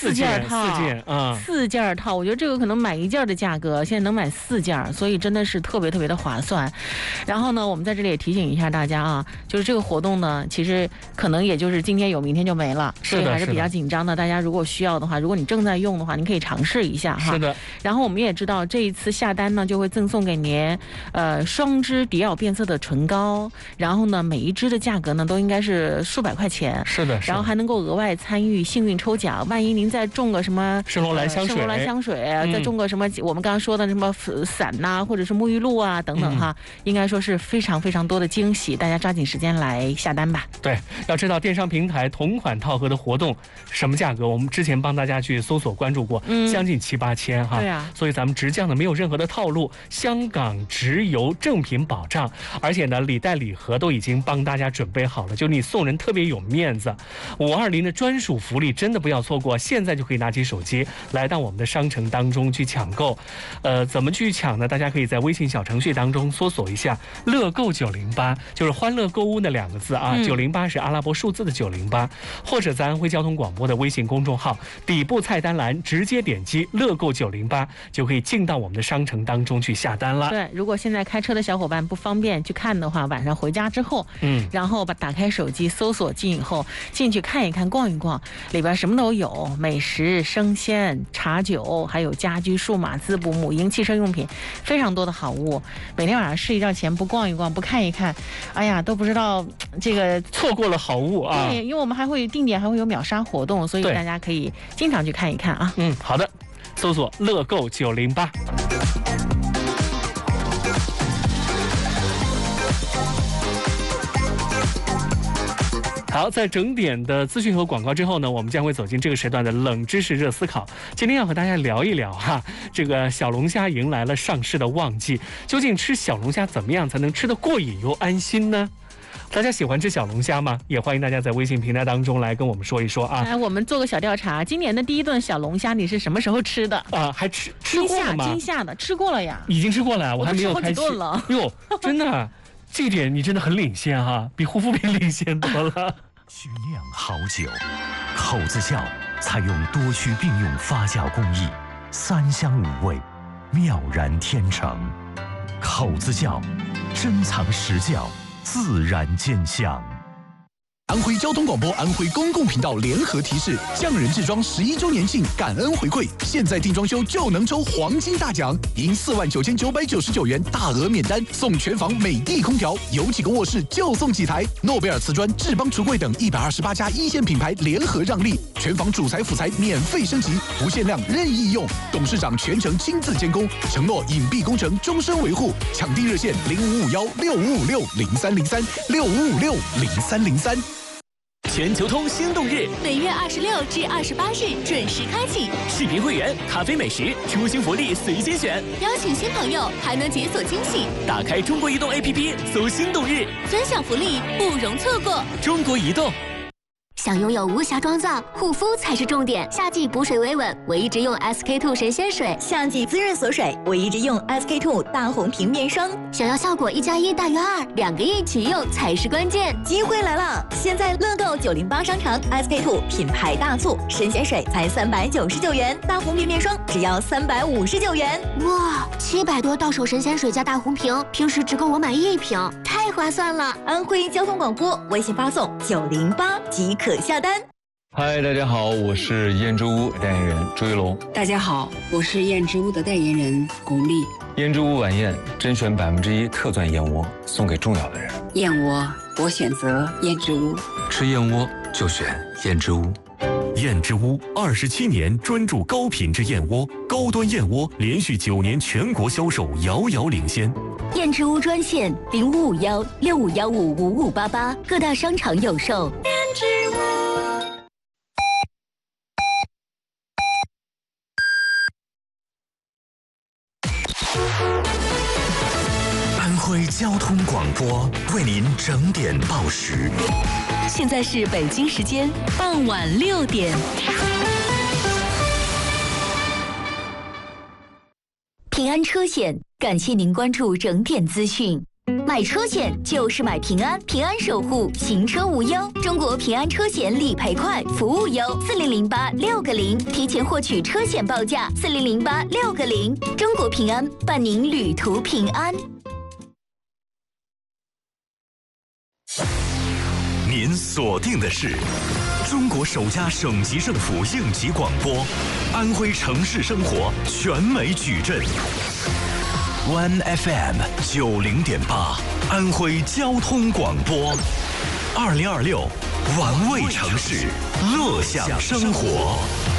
4件套，4件套，我觉得这个可能买1件的价格，现在能买4件，所以真的是特别特别的划算。然后呢，我们在这里也提醒一下大家啊，就是这个活动呢，其实可能也就是今天有，明天就没了，所以还是比较紧张的。大家如果需要的话，如果你正在用的话，您可以尝试一下哈。 是的。 然后我们也知道，这一次下单呢，就会赠送给您双支迪奥变色的唇膏，然后呢，每一支的价格呢都应该是数百块钱。 是的。 然后还能够额外参与幸运抽奖，万一您再中个什么圣罗兰香水， 再中个什么我们刚刚说的什么伞呐，或者是沐浴露啊等等哈，应该说是非常非常多的惊喜，大家抓紧时间来下单吧。 对，要知道电商平台同款套盒的活动什么价格，我们之前帮大家去搜索关注过，将近7、8千哈。 对啊， 所以咱们直降的没有任何的套路，香港直邮正品保障，而且呢礼袋礼盒都已经帮大家准备好了，就你送人特别有面子。520的专属福利真的不要错过，现在就可以拿起手机来到我们的商城当中去抢购。怎么去抢呢？大家可以在微信小程序当中搜索一下乐购908，就是欢乐购物那2个字啊，908是阿拉伯数字的908，或者在安徽交通广播的微信公众号底部菜单栏直接点击乐购908，就可以进到我们的商城当中去下单了。 对，如果现在开车的小伙伴不方便去看的话，晚上回家之后，然后打开手机搜索进以后进去看一看逛一逛，里边什么都有，美食、生鲜、茶酒，还有家居、数码、滋补、母婴、汽车用品，非常多的好物。每天晚上睡觉前不逛一逛，不看一看，哎呀，都不知道这个错过了好物啊。 对，因为我们还会定点还会有秒杀活动，所以大家可以经常去看一看啊。 好的，搜索乐购908。好，在整点的资讯和广告之后呢，我们将会走进这个时段的冷知识热思考。今天要和大家聊一聊哈，这个小龙虾迎来了上市的旺季，究竟吃小龙虾怎么样才能吃得过瘾又安心呢？大家喜欢吃小龙虾吗？也欢迎大家在微信平台当中来跟我们说一说啊。 来，我们做个小调查，今年的第一顿小龙虾你是什么时候吃的啊？还吃过了吗？ 惊吓的，吃过了呀？ 已经吃过了，我还没有开始。 我吃好几顿了。 哟，真的，这点你真的很领先哈，比护肤品领先多了。 需酿好酒，口子窖采用多区并用发酵工艺，3香5味，妙然天成。口子窖，珍藏实窖，自然见香。 安徽交通广播、安徽公共频道联合提示：匠人制装11周年庆感恩回馈，现在订装修就能抽黄金大奖，赢49999元大额免单，送全房美的空调，有几个卧室就送几台。诺贝尔瓷砖、智邦橱柜等128家一线品牌联合让利，全房主材辅材免费升级，不限量任意用。董事长全程亲自监工，承诺隐蔽工程终身维护。抢订热线05516556030365560303。 全球通心动日， 每月26至28日准时开启。 视频会员、咖啡美食、出行福利随心选， 邀请新朋友还能解锁惊喜。 打开中国移动 APP 搜心动日， 分享福利不容错过。 中国移动。 想拥有无瑕妆造，护肤才是重点。夏季补水维稳，我一直用 SK2 神仙水； 夏季滋润锁水，我一直用 SK2 大红瓶面霜。 想要效果1+1大于2，2个一起用才是关键。 机会来了！现在乐购908商城 SK2 品牌大促，神仙水才399元，大红瓶面霜只要359元。 哇，700多到手神仙水加大红瓶，平时只够我买1瓶，太划算了！ 安徽交通广播微信发送908即可下单。 嗨，大家好，我是燕之屋代言人朱一龙。 大家好，我是燕之屋的代言人巩俐。 燕之屋晚宴甄选1%特钻燕窝，送给重要的人。 燕窝，我选择燕之屋。 吃燕窝就选燕之屋。 燕之屋27年专注高品质燕窝，高端燕窝连续9年全国销售遥遥领先。 燕之屋专线0551651588，各大商场有售。燕之屋。 安徽交通广播为您整点报时。 现在是北京时间傍晚6点。 平安车险感谢您关注整点资讯。 买车险就是买平安，平安守护，行车无忧。中国平安车险理赔快，服务优，4008-6个0，提前获取车险报价，4008-6个0。中国平安伴您旅途平安。 您锁定的是中国首家省级政府应急广播，安徽城市生活全美矩阵。One FM 90.8，安徽交通广播，2026，玩味城市，乐享生活。